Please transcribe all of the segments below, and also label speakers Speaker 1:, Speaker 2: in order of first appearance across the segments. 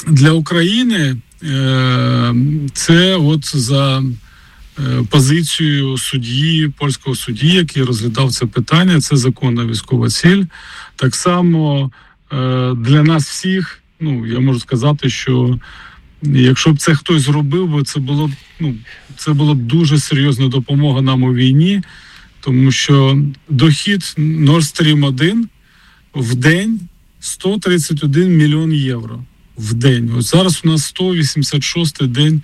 Speaker 1: для України це от за позицією судді, польського судді, який розглядав це питання, це законна військова ціль. Так само для нас всіх, я можу сказати, що якщо б це хтось зробив, це було б дуже серйозна допомога нам у війні, тому що дохід Nord Stream 1 в день 131 мільйон євро. В день. От зараз у нас 186-й день,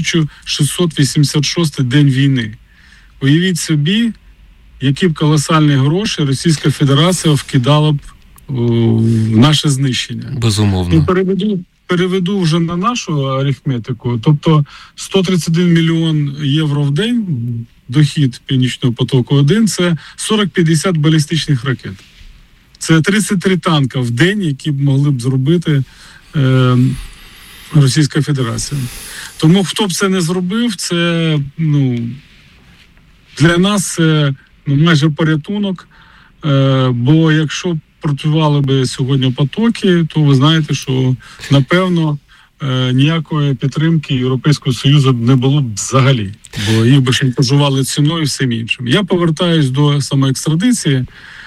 Speaker 1: 1686-й день війни. Уявіть собі, які б колосальні гроші Російська Федерація вкидала б в наше знищення.
Speaker 2: Безумовно.
Speaker 1: Переведу вже на нашу арифметику. Тобто 131 мільйон євро в день, дохід Північного потоку-1, це 40-50 балістичних ракет. Це 33 танка в день, які б могли б зробити Російська Федерація. Тому хто б це не зробив, це для нас це майже порятунок. Бо якщо працювали б сьогодні потоки, то ви знаєте, що напевно ніякої підтримки Європейського Союзу не було б взагалі. Бо їх би шантажували ціною і всім іншим. Я повертаюсь до самоекстрадиції.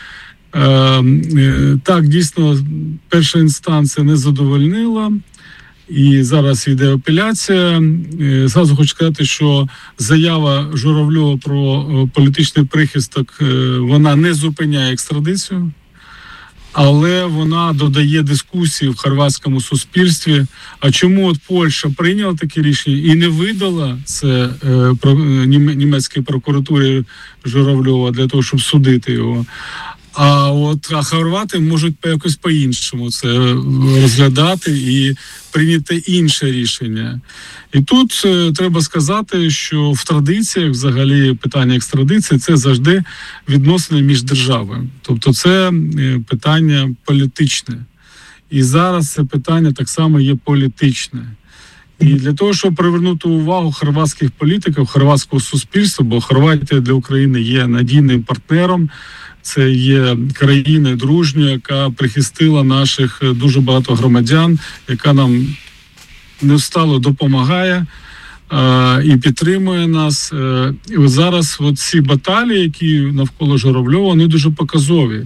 Speaker 1: Так, дійсно, перша інстанція не задовольнила, і зараз йде апеляція. Зразу хочу сказати, що заява Журавльова про політичний прихисток, вона не зупиняє екстрадицію, але вона додає дискусії в хорватському суспільстві. А чому от Польща прийняла таке рішення і не видала це німецькій прокуратурі Журавльова для того, щоб судити його? А хорвати можуть якось по-іншому це розглядати і прийняти інше рішення. І тут треба сказати, що в традиціях взагалі питання екстрадиції – це завжди відносини між державами. Тобто це питання політичне. І зараз це питання так само є політичне. І для того, щоб привернути увагу хорватських політиків, хорватського суспільства, бо Хорватія для України є надійним партнером, це є країна дружня, яка прихистила наших дуже багато громадян, яка нам невстало допомагає і підтримує нас. І от зараз ці баталії, які навколо Журавльова, вони дуже показові.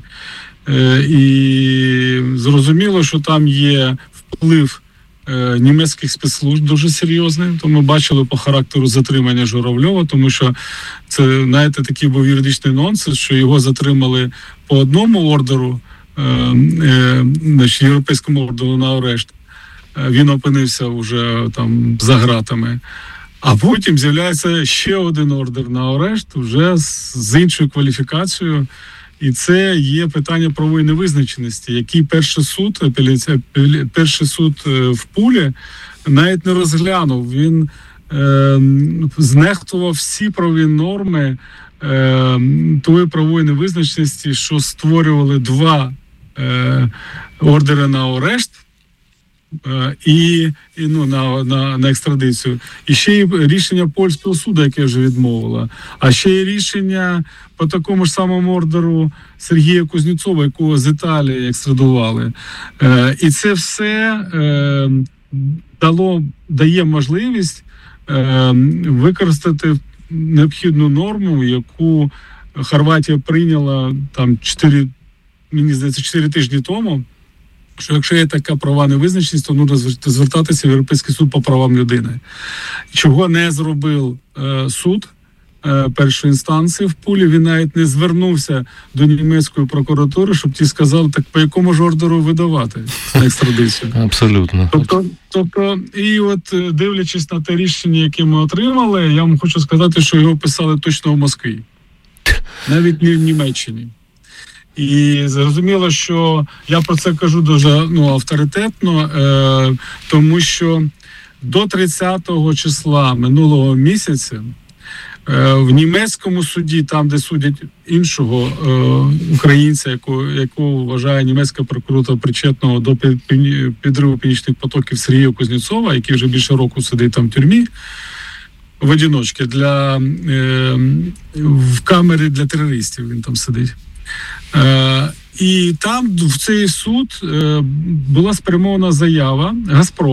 Speaker 1: І зрозуміло, що там є вплив німецьких спецслужб дуже серйозний. То ми бачили по характеру затримання Журавльова, тому що це, знаєте, такий був юридичний нонсенс, що його затримали по одному ордеру, європейському ордеру на арешт. Він опинився вже там за ґратами. А потім з'являється ще один ордер на арешт, вже з іншою кваліфікацією. І це є питання правової невизначеності, який перший суд в Пулі навіть не розглянув. Він знехтував всі правові норми тої правової невизначеності, що створювали два ордери на арешт на екстрадицію. І ще й рішення польського суду, яке вже відмовило. А ще й рішення по такому ж самому ордеру Сергія Кузнєцова, якого з Італії екстрадували. І це все дає можливість використати необхідну норму, яку Хорватія прийняла там 4 тижні тому, що якщо є така права невизначеність, то нужно звертатися в Європейський суд по правам людини. Чого не зробив суд першої інстанції в Пулі, він навіть не звернувся до німецької прокуратури, щоб ті сказали, так по якому ж ордеру видавати на екстрадицію.
Speaker 2: Абсолютно.
Speaker 1: Тобто, і от дивлячись на те рішення, яке ми отримали, я вам хочу сказати, що його писали точно в Москві. Навіть не в Німеччині. І зрозуміло, що я про це кажу дуже авторитетно, тому що до 30-го числа минулого місяця в німецькому суді, там, де судять іншого українця, якого вважає німецька прокуратура причетного до підриву північних потоків Сергія Кузнєцова, який вже більше року сидить там в тюрмі, в одиночці, в камері для терористів він там сидить. І там в цей суд була спрямована заява «Газпром».